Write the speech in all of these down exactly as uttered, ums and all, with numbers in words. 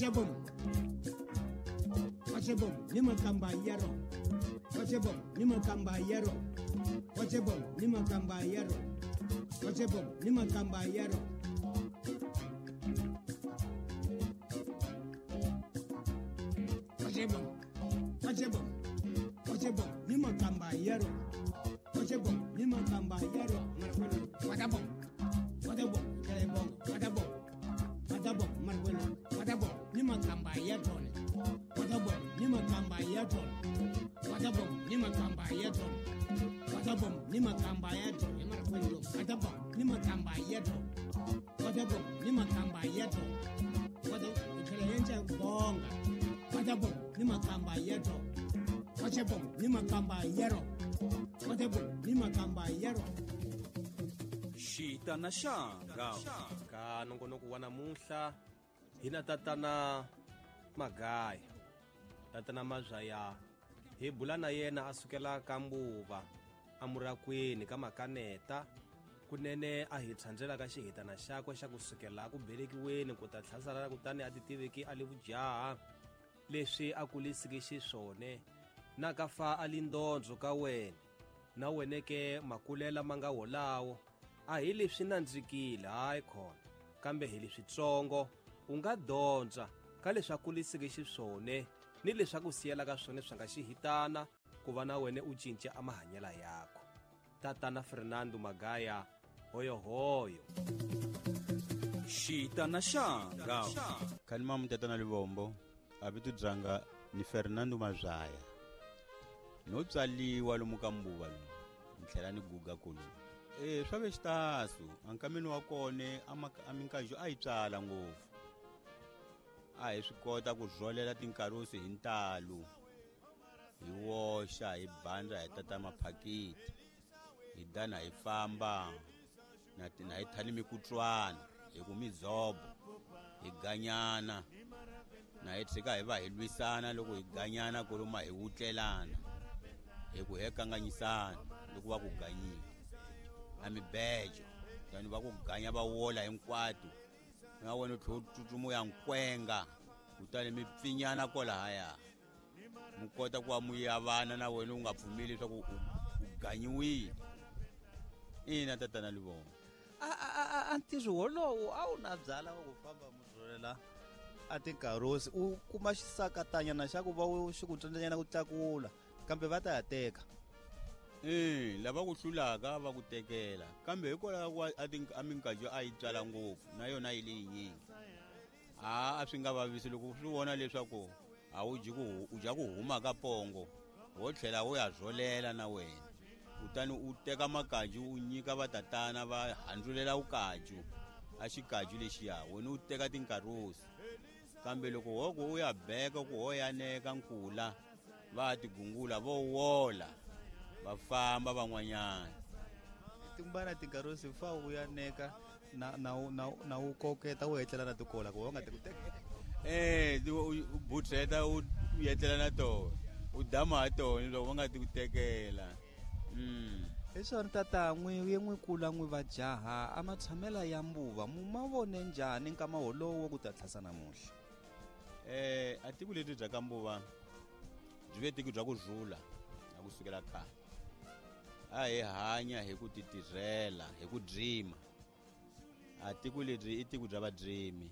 Wachabom. Wachabom. Nima kamba yaro. Wachabom. Nima kamba yaro. Wachabom. Nima kamba yaro. Wachabom. Nima kamba yaro. Wachabom. Wachabom. Wachabom. Nima kamba yaro. Wachabom. Nima kamba yaro. Wachabom. Wachabom. Wachabom. Wachabom. Wachabom. Marwena. Wachabom. Nima kamba yaro. Wachabom. Nima kamba yaro. Wachabom. Nima kamba yaro. Wachabom. Nima kamba yaro. Marwena. Wachabom. Nima kamba yaro. Wachabom. Nima kamba yaro. Wachabom. Ikeleenja bonga. Wachabom. Nima kamba yaro. Wachabom. Nima kamba yaro. Wachabom. Nima kamba yaro. Shita na shanga ka nongonoko wa namuntlha hina tatana Magaya tatana Mazaya hi bula na yena asukela ka Mbuva amurakwini ka Makaneta kunene a hi tshandzela ka xihitana xakwe xa kusukela ku belekiweni ku ta tlhasala kutani a ti tiveki a le vujaha leswi a kulisiki xiswone na ka fa a lindondzo ka wena na weneke makulela manga wolawo a hi leswi nandzikile hayi khona kambe hi leswitsongo u nga dyondza ka leswi a kulisiki xiswone ni leswi a ku siyelaka swone swi nga xihitana ku va na wena u cince a mahanyela yakho. Tatana Fernando Magaya hoyo hoyo Shita na shanga Kalima Mtatana Livombo abitu dzanga ni Fernando Mazaya no tsaliwa lomu ka Mbuva ntlhela ni guga kulu eh swa ve xitasu ankamini wa kone aminkajo a yi tsala ngopfu a hi swi kota ku rholela tinkarusi hi ntalo hi woxa hi bandza hi tata maphakiti hi dana hi famba na tina hi thani mikutswana hi ku mizobo hi ganyana na hi tshika hi va hi lwisana loko hi ganyana ku ruma hi wutlelana hi ku hekanganyisana loko va ku ganyile na mibejo tani va ku ganya va wola hinkwatu na wena tlhotsumo ya nkwenga kutani mi pfinyana kola haya mu kota ku amuya vana na wena u nga pfumeli swa ku ganyiwile ina tatana Livombo a a a ntirho wolowo a wu na byala wa ku famba muzrolela a tinkarosi u kuma xisakatanyana xa ku va u xi ku tsandzanyana ku tlakula kambe va ta ya teka eh lava ku hlulaka va ku tekela kambe hikwalaho a aminkajo a yi tsala ngopfu na yona yi leyi nyingi a a swi nga vavisi loko swi vona leswaku a wu ji ku u ja ku huma ka pongo wo tlhela wo ya rholela na wena kutani u teka makaju u nyika vatatana va handzulela ukaju a xikaju lexiya wena u teka tinkarosi kambe loko hoko u ya beka ku hoyaneka nkula va ti gungula vo wola va famba van'wanyana timbana tinkarosi fa u ya neka na na na na u koketa u hetlela na tikola ku nga ti ku teka eh u butreta u yetlela na to u dama to loko nga ti ku tekela mm leswi tata n'wi yen'wi kula n'wi va jaha a matshamela ya Mbuva mu mavone njhani nkama holowo ku ta tlhasa namuhla eh a tiku leti bya ka Mbuva byi ve tiku bya ku rhula na kusukela khale a hi hanya hi ku titirhela hi ku dreama a tiku leri i tiku bya va dreami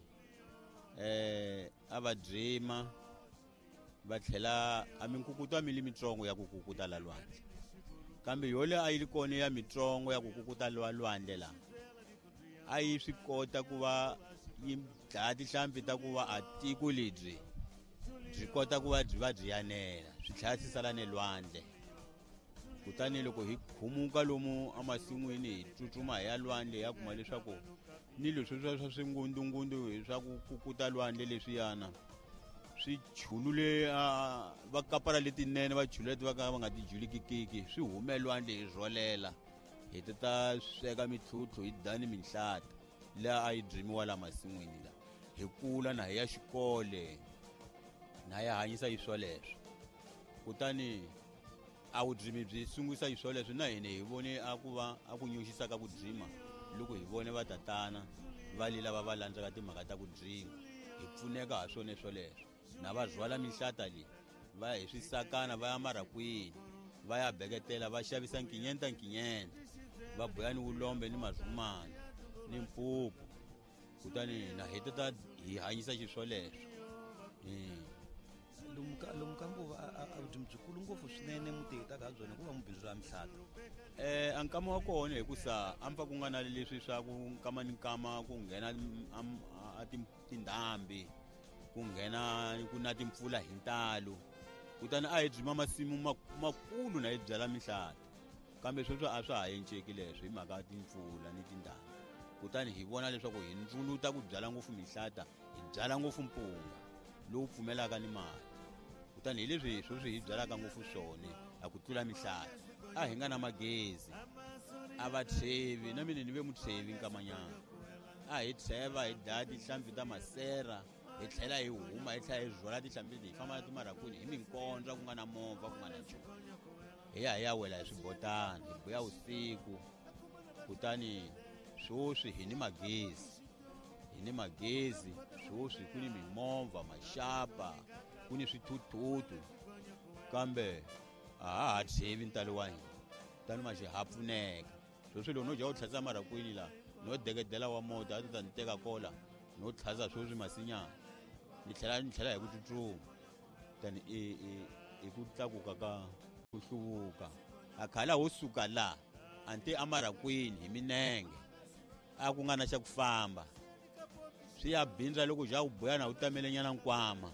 eh a va dreama va tlhela a minkukuto a mili mitsongo ya ku kukuta la lwandle kambe yole a yi kone ya mitsongo ya ku kukuta la lwandle la a yi swi kota ku va yi dlaya tihlampfi ta ku va a tiku lebyi byi kota ku va byi va byi yanela swi tlhela swi sala ne lwandle kutani loko hi khumuka lomu amasin'wini hi tsutsuma hi ya lwandle ya kuma leswaku ni leswi swa swingundungundu swa ku kukuta lwandle leswiyana swi chulule va kapara letinene va chulule leti va ka va nga ti julikikiki swi hume lwandle hi rholela hi ta sweka mitlhutlu hi dani minhlata laha a yi dreamiwa la masin'wini la hi kula na hi ya xikole na ya hanyisa hi swoleswo kutani a wu dreami byi sungulisa hi swoleswo na hina hi vone a ku va a ku nyuxisa ka ku dreama loko hi vone va tatana va lila va va landzaka timhaka ta ku dreama hi pfuneka ha swona swoleswo na va rhwala mihlata leyi va hi swisakana va ya marakwini va ya beketela va xavisa nkinyenta nkinyenta va boya ni vulombe ni mazumana ni mpupu kutani na hi ta hi hanyisa xiswoleswo lomu ka lomu ka nguva a vutomi byikulu ngopfu swinene muteketaka ha byona ku va mubindzu ra mihlata eh a nkama wa kona hikusa a mpfa ku nga na leswi swa ku nkama ni nkama ku nghena a tindhambi ku nghena ku na timpfula hi ntalo kutani a hi byima masimu makulu na hi byala mihlata kambe sweswo a swa ha enceki leswo hi mhaka ya timpfula ni tindhambi kutani hi vona leswaku hi ndzuluta ku byala ngopfu mihlata hi byala ngopfu mpunga lowu pfumelaka ni mali kutani hi leswi sweswi hi byalaka ngopfu swone a ku tlula mihlata a hi nga na magezi a va tshevi na mina ni ve mutshevi nkamanyana a hi tsheva hi daya tihlampfi ta masera hi tlhela hi huma hi tlhela hi rhwala tihlampfi leti hi famba na timarakwini hi minkondza ku nga na movha ku nga na nchumu hi ya hi ya wela hi swibotana hi buya vusiku kutani swoswi hi ni magezi hi ni magezi swoswi ku ni mimovha maxapa ku ni swithuthutu kambe a ha ha tshevi ntalo wa hina tani maxi ha pfuneka sweswi loko no dya u tlhasa marakwini la no dekedela wa moto a ta ni teka kola no tlhasa sweswi masinyana ni tlhela ni tlhela hi ku tsutsuma tani i i ku tlakuka ka ku hluvuka a khala ho suka la ante amarakwini hi minenge a ku nga na xa ku famba swi ya bindza loko ja u boya na u tamele nyana nkwama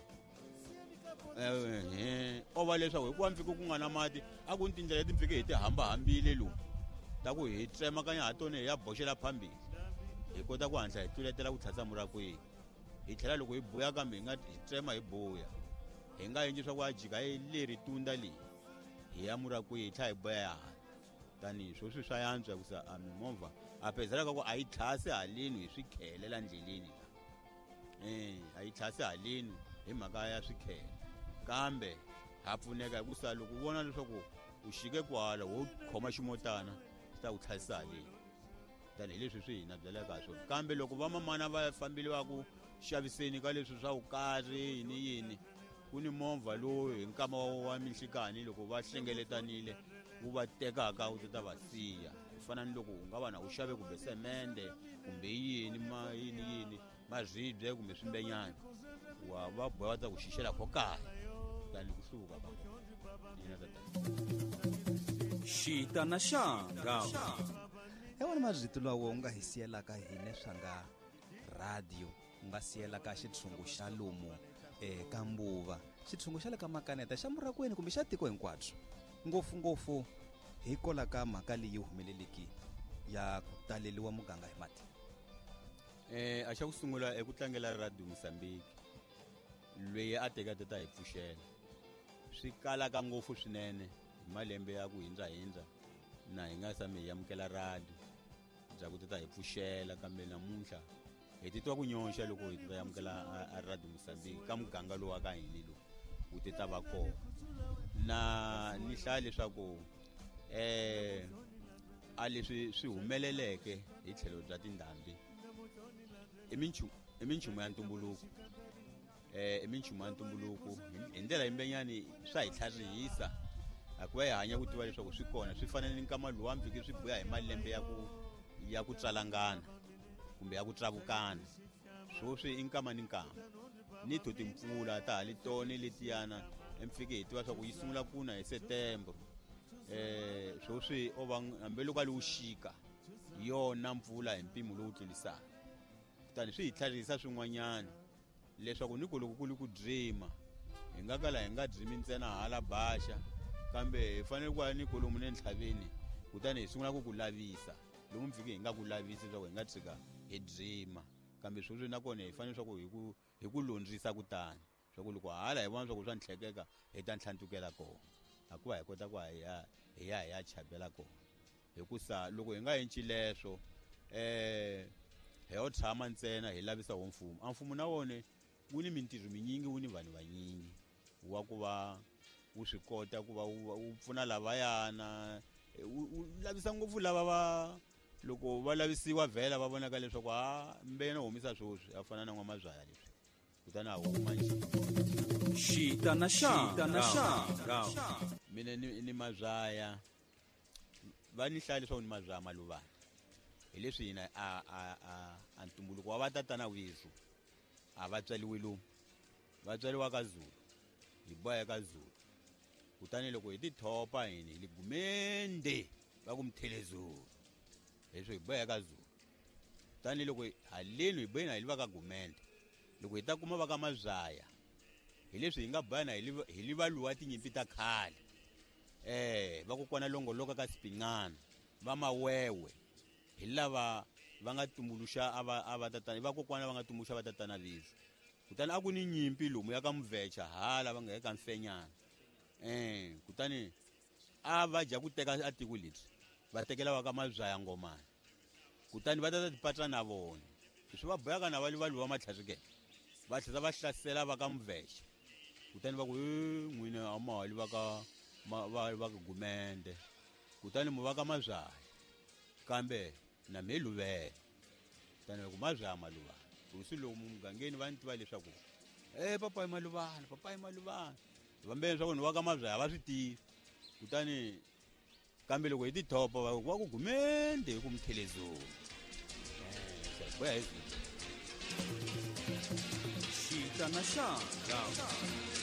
eh o va leswaku hikuva mfike ku nga na mati a ku ni tindlela leti mfike hi ti hambahambile lomu ta ku hi tsemakanya ha tona hi ya boxela phambili hi kota ku hatla hi tuletela ku tlhasa murakwini hi tlhela loko hi boya kambe hi nga hi tsema hi boya hi nga endli swa ku a jika hi leri tunda leyi hi ya murakwini hi tlhela hi boya ya hala tanihi swoswi swa yantswa hikusa a mimovha a phezelaka ku a yi tlhasi haleni hi swikhelela ndleleni eh a yi tlhasi haleni hi mhaka ya swikhele kambe ha pfuneka hikusa loko u vona leswaku u xike kwala wo khoma ximotana swi ta ku tlhasisa haleni tanihileswi swi hina byalaka ha swona kambe loko vamamana va fambile va ku xaviseni ka leswi swa vukarhi yini yini ku ni movha lowu hi nkama wa minhlikani loko va hlengeletanile wu va tekaka wu ta va siya ku fana ni loko u nga va na u xave kumbe semende kumbe yini ma yini yini mazibye kumbe swimbenyana wa va boya va ta ku xixela ko kaya tani ku hluka ka yina tata xita na xanga yawona mazito lawo u nga hi siyelaka hine swa nga radio u nga siyelaka xitshungu xa lomu eka mbuva xitshungu xa le ka makaneta xa murakwini kumbe xa tiko hinkwabyo ngopfungopfu hi kola ka mhaka leyi humeleleki ya ku taleliwa muganga hi mati eh a xa ku sungula eku tlangela radio Mozambique loyi a teka tata hi pfuxela swi kalaka ngopfu swinene hi malembe ya ku hindza hindza na hi nga sami hi amukela radio bya ku tata hi pfuxela kambe namuntlha hi titwa ku nyoxa loko hi ta amukela a radio Mozambique ka muganga lowu wa ka hina lowu wu ti ta va kona na ni hlaya leswaku eh a leswi swi humeleleke hi tlhelo bya tindhambi eminchu eminchumu ya ntumbuluko eh eminchumu ya ntumbuluko hi ndlela yimbenyani swa hi tlharihisa akuva hi hanya ku tiva leswaku swi kona swi fanele ni nkama lowu ambiki swi boya hi malembe ya ku ya ku tsalangana kumbe ya ku travukana swo swi inkama ni nkama ni to timpfula ta hali tone letiyana emfike hi tiva swa ku yi sungula kuna hi September eh swo swi ova ambeloko ali ushika yona mpfula hi mpimo lowu tlulisaka tani swi hi tlharisa swin'wanyana leswaku ni ku loko ku li ku dreama hi nga kala hi nga dreami ntsena hala basha kambe hi fanele ku ni ku lomu nenhlaveni kutani hi sungula ku ku lavisa lomu mfike hi nga ku lavisi swa ku hi nga tshika hi dreama kambe sweswi nakona hi fanele swa ku hi ku hi ku londzisa kutani swa ku loko hala hi vona swa ku swa ntlhekeka hi ta ntlhantukela kona akuva hi kota ku hi ya hi ya hi ya chabela kona hikusa loko hi nga henci leswo eh hi yo tshama ntsena hi lavisa wo mfumo a mfumo na wone wu ni mintirho minyingi wu ni vanhu vanyingi wa ku va wu swi kota ku va wu pfuna lavayana wu lavisa ngopfu lava va loko va lavisiwa vhela va vonaka leswaku ha mbena humisa swoswi a fana na n'wamazwaya leswi kutani a huma njhe Shita na shita na shita. mina ni ni mazaya va ni hlaya leswaku ni mazaya maluvana hi leswi hina a a a a ntumbuluko wa vatatana wisu a va tswaliwi lomu va tswaliwa ka Zulu hi boya ka Zulu kutani loko hi ti thopa hini hi ligumende va ku Mthelezulu leswi hi boya ka Zulu kutani loko haleni hi boyina hi liva ka Gumende loko hi ta kuma va ka Mazaya hi leswi hi nga boyana hi liva luwa tinyimpi ta khale eh vakokwana longoloka ka Sipingana va Mawewe hi lava va nga tumbuluxa ava ava tatana vakokwana va nga tumbuluxa va tatana visu kutani a ku ni nyimpi lomu ya ka Mvecha hala va nga eka Mfenyana eh kutani a va ja ku teka atiko letsi va tekela va ka Mazaya Ngomani kutani va tata tipatra na vona swi va boyaka na vali vali va matlhasikeke va tlhela va hlasela va ka Mvecha kutani va ku n'wina a mahali va ka va va ka Gumende kutani mu va ka Mazaya kambe na meluvela kutani ku Mazaya maluvana kusi lomu mugangeni va ntiva leswaku eh papa hi maluvana papa hi maluvana vambe leswaku ni va ka Mazaya va swi tivi kutani kambe loko hi ti thopa va ku Gumende hi ku Mthelezulu eh boya hi Shita na shita.